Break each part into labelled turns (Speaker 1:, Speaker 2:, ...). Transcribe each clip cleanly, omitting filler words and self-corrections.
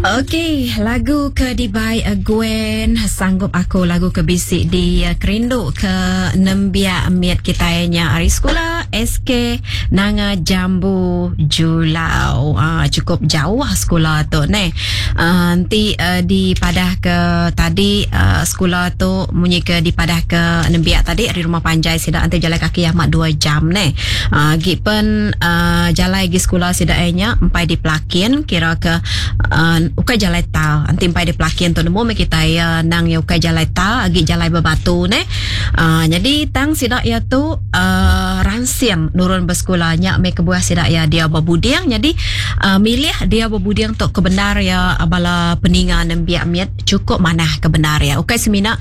Speaker 1: Okey, lagu ke Dibai Gwen sanggup aku lagu ke bisik di kerindu ke nembia miat kita nya hari sekolah SK Nanga Jambu Julau. Cukup jauh sekolah tu ne. Nanti di padah ke tadi sekolah tu munyi ke di padah ke nembia tadi di rumah Panjai sida anti jalan kaki amat 2 jam ne. Gipen jalan gi sekolah sida nya empai di Pelakin kira ke ukai jalai ta anti empai di Pelakin tu nemu kita ya nang ya ukai jalai ta agi jalai bebatu ne. Jadi tang sida ya tu ransiang nurun bersekolahnya me kebuah sida ya dia berbudiang jadi milih dia berbudiang tok kebenar ya bala peningan nembia miat cukup manah kebenar ya ukai semina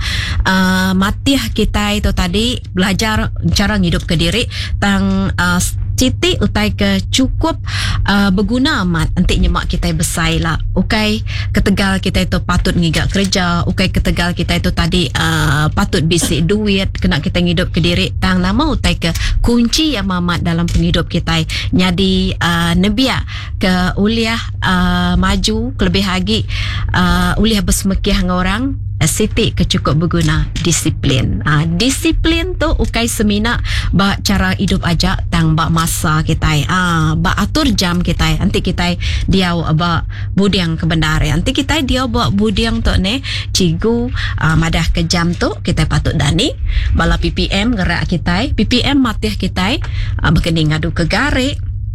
Speaker 1: matih kita itu tadi belajar cara hidup ke diri tang Citi utai ke cukup berguna amat nanti nyemak kita besai lah ukai ketegal kita itu patut ngigak kerja ukai ketegal kita itu tadi patut bisik duit kena kita hidup ke diri tang nama utai ke kunci yang mamat dalam penghidup kita jadi nebia ke uliah maju kelebih lagi uliah bersemekiah dengan orang Siti kecukup berguna disiplin. Disiplin tu ukai semina ba cara hidup aja tang ba masa kita. Ba atur jam kita. Nanti kita dia ba budiang kebenar. Nanti kita dia buat budiang tu ne cigu madah ke jam tu kita patut dani bala PPM gerak kita. PPM matih kita berkening ngadu ke garik.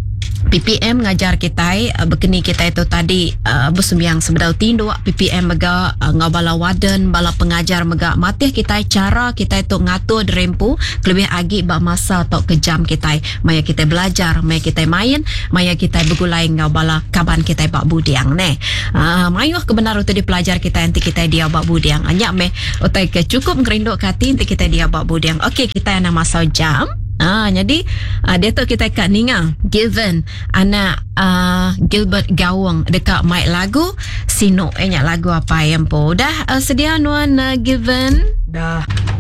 Speaker 1: PPM ngajar kita berkeni kita itu tadi bersembiang sebedau tindu PPM mega ngabala waden bala pengajar mega matih kita cara kita itu ngatur drempu lebih agi ba masa tok ke jam kita maya kita belajar maya kita main maya kita begulai ngabala kaban kita bak budiang ne mayuh kebenar itu di pelajar kita nanti kita dia bak budiang anyak me utai ke cukup ngerinduk kati nanti kita dia bak budiang okey kita yang masa jam. Jadi dia tu kita kat Ninga Given anak Gilbert Gawang dekat mic lagu Sino lagu apa yang po dah sedia nuan Given
Speaker 2: dah